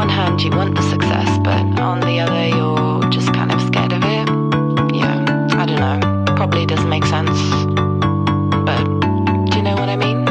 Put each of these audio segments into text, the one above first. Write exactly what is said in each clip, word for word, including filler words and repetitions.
one hand you want the success, but on the other you're just kind of scared of it. Yeah, I don't know. Probably doesn't make sense. But do you know what I mean?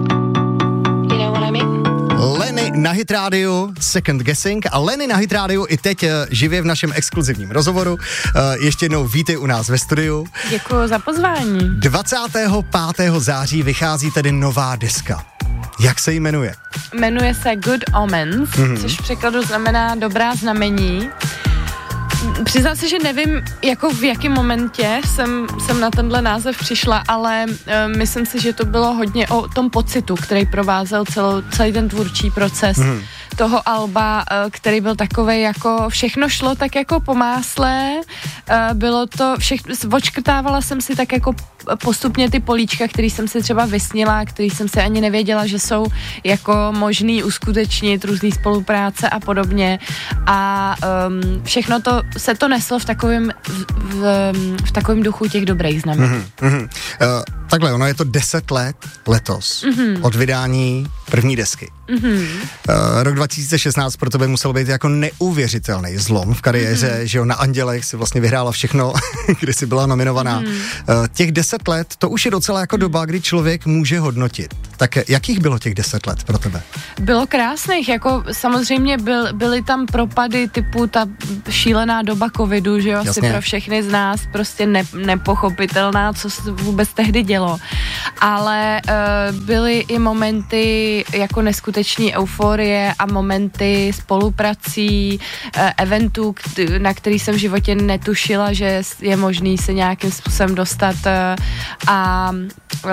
You know what I mean? Lenny na Hit Radio, Second Guessing, a Lenny na Hit Radio i teď živě v našem exkluzivním rozhovoru. Ještě jednou vítej u nás ve studiu. Děkuji za pozvání. dvacátého pátého září vychází tedy nová deska. Jak se jmenuje? Jmenuje se Good Omens, mm-hmm. což v překladu znamená dobrá znamení. Přiznám se, že nevím, jako v jakém momentě jsem, jsem na tenhle název přišla, ale uh, myslím si, že to bylo hodně o tom pocitu, který provázel celou, celý ten tvůrčí proces mm. toho alba, uh, který byl takovej jako, všechno šlo tak jako po másle, uh, bylo to, všechno, odškrtávala jsem si tak jako postupně ty políčka, který jsem si třeba vysnila, který jsem si ani nevěděla, že jsou jako možný uskutečnit, různý spolupráce a podobně a um, všechno to se to neslo v takovém v, v, v takovém duchu těch dobrých znamení. Mm-hmm, mm-hmm. Uh, takhle, ono je to deset let letos mm-hmm. od vydání první desky. Mm-hmm. Uh, rok dva tisíce šestnáct pro tebe musel být jako neuvěřitelný zlom v kariéře, mm-hmm. že jo, na Andělech si vlastně vyhrála všechno, kdy jsi byla nominovaná. Mm-hmm. Uh, těch deset let, to už je docela jako doba, kdy člověk může hodnotit. Tak jakých bylo těch deset let pro tebe? Bylo krásných, jako samozřejmě byl, byly tam propady typu ta šílená doba covidu, že jo, asi pro všechny z nás prostě ne, nepochopitelná, co se vůbec tehdy dělo. Ale uh, byly i momenty jako neskuteční euforie a momenty spoluprací, uh, eventů, k- na který jsem v životě netušila, že je možný se nějakým způsobem dostat uh, a uh,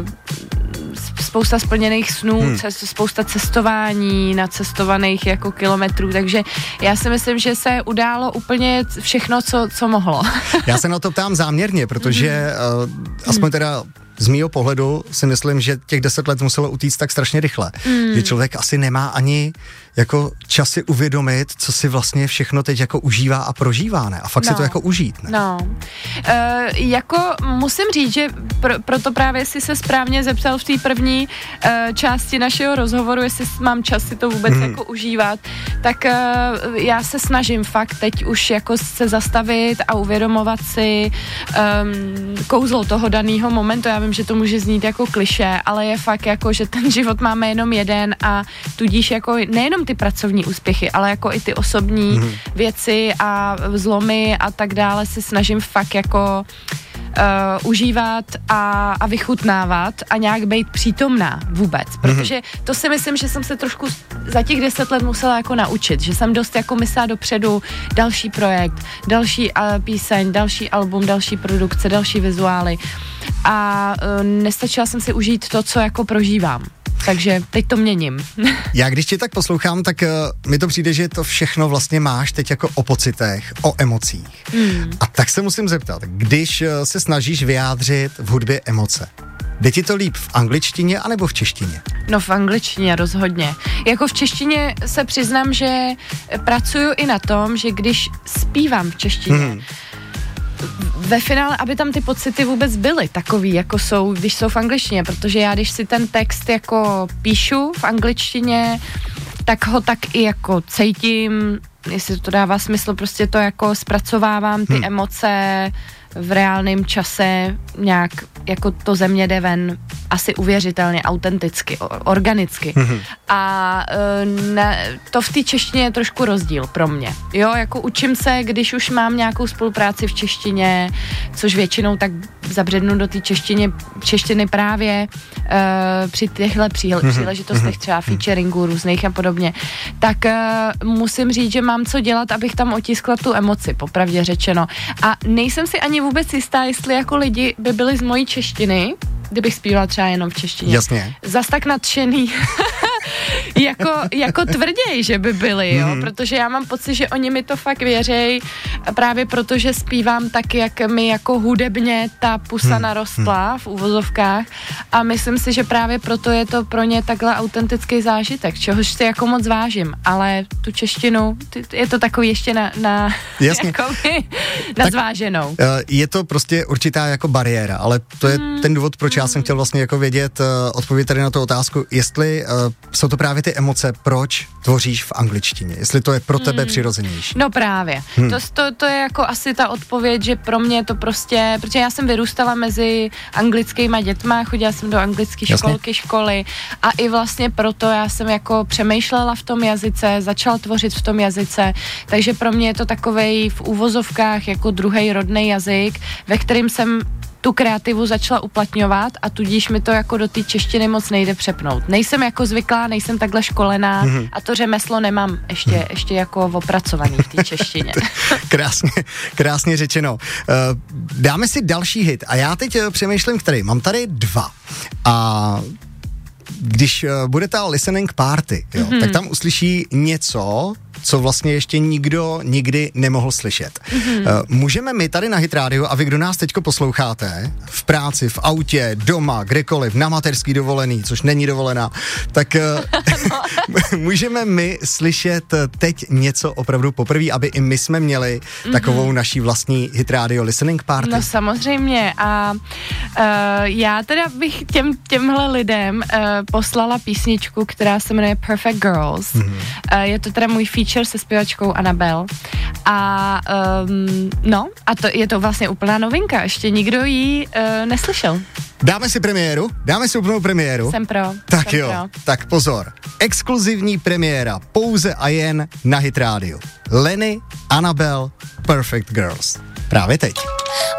spousta splněných snů, hmm. cest, spousta cestování, nacestovaných jako kilometrů, takže já si myslím, že se událo úplně všechno, co, co mohlo. Já se na to ptám záměrně, protože mm. uh, aspoň teda z mýho pohledu si myslím, že těch deset let muselo utíct tak strašně rychle, mm. že člověk asi nemá ani jako čas si uvědomit, co si vlastně všechno teď jako užívá a prožívá, ne? A fakt no. si to jako užít, ne? No. E, jako musím říct, že pr- proto právě si se správně zeptal v té první e, části našeho rozhovoru, jestli mám čas si to vůbec mm. jako užívat, tak e, já se snažím fakt teď už jako se zastavit a uvědomovat si e, kouzlo toho daného momentu. Já vím, že to může znít jako klišé, ale je fakt jako, že ten život máme jenom jeden a tudíž jako nejenom ty pracovní úspěchy, ale jako i ty osobní mm. věci a zlomy a tak dále si snažím fakt jako Uh, užívat a, a vychutnávat a nějak být přítomná vůbec, protože to si myslím, že jsem se trošku za těch deset let musela jako naučit, že jsem dost jako myslela dopředu další projekt, další uh, píseň, další album, další produkce, další vizuály a uh, nestačila jsem si užít to, co jako prožívám. Takže teď to měním. Já když tě tak poslouchám, tak uh, mi to přijde, že to všechno vlastně máš teď jako o pocitech, o emocích. Hmm. A tak se musím zeptat, když uh, se snažíš vyjádřit v hudbě emoce, jde ti to líp v angličtině anebo v češtině? No v angličtině rozhodně. Jako v češtině se přiznám, že pracuju i na tom, že když zpívám v češtině, hmm. ve finále, aby tam ty pocity vůbec byly takový, jako jsou, když jsou v angličtině, protože já, když si ten text jako píšu v angličtině, tak ho tak i jako cítím, jestli to dává smysl, prostě to jako zpracovávám, ty hmm. emoce v reálném čase, nějak jako to ze mě jde ven asi uvěřitelně, autenticky, organicky. Mm-hmm. A ne, to v té češtině je trošku rozdíl pro mě. Jo, jako učím se, když už mám nějakou spolupráci v češtině, což většinou tak zabřednu do té češtině, češtiny právě uh, při těchto příle, mm-hmm. příležitostech, třeba featuringů různých a podobně, tak uh, musím říct, že mám co dělat, abych tam otiskla tu emoci, popravdě řečeno. A nejsem si ani vůbec jistá, jestli jako lidi by byli z mojí češtiny, kdybych zpívala třeba jenom v češtině. Jasně. Zas tak nadšený. jako, jako tvrději, že by byli, jo, mm. protože já mám pocit, že oni mi to fakt věřejí právě proto, že zpívám tak, jak mi jako hudebně ta pusa mm. narostla v uvozovkách a myslím si, že právě proto je to pro ně takhle autentický zážitek, čehož si jako moc vážím, ale tu češtinu, je to takový ještě na, na, jakoby, na zváženou. Je to prostě určitá jako bariéra, ale to je mm. ten důvod, proč já jsem chtěl vlastně jako vědět, odpovědět tady na tu otázku, jestli uh, jsou to to právě ty emoce, proč tvoříš v angličtině, jestli to je pro tebe Hmm. přirozenější. No právě. Hmm. To, to, to je jako asi ta odpověď, že pro mě je to prostě, protože já jsem vyrůstala mezi anglickýma dětma, chodila jsem do anglické školky, školy a i vlastně proto já jsem jako přemýšlela v tom jazyce, začala tvořit v tom jazyce, takže pro mě je to takovej v úvozovkách jako druhý rodný jazyk, ve kterým jsem tu kreativu začala uplatňovat a tudíž mi to jako do té češtiny moc nejde přepnout. Nejsem jako zvyklá, nejsem takhle školená mm-hmm. a to řemeslo nemám ještě, mm. ještě jako opracovaný v té češtině. krásně, krásně řečeno. Dáme si další hit a já teď přemýšlím, který. Mám tady dva. A když bude ta listening party, jo, mm-hmm. tak tam uslyší něco, co vlastně ještě nikdo nikdy nemohl slyšet. Mm-hmm. Uh, můžeme my tady na Hit Radio a vy, kdo nás teďko posloucháte, v práci, v autě, doma, kdekoliv, na mateřský dovolený, což není dovolená, tak uh, no. můžeme my slyšet teď něco opravdu poprvé, aby i my jsme měli mm-hmm. takovou naší vlastní Hit Radio listening party. No samozřejmě a uh, já teda bych těm, těmhle lidem uh, poslala písničku, která se jmenuje Perfect Girls. Mm-hmm. Uh, je to teda můj feature se zpěvačkou Annabelle a um, no a to je to vlastně úplná novinka, ještě nikdo ji uh, neslyšel. Dáme si premiéru? Dáme si úplnou premiéru? Jsem pro. Tak jsem jo, pro. tak pozor. Exkluzivní premiéra pouze a jen na Hit Radio. Lenny, Annabelle, Perfect Girls. Právě teď.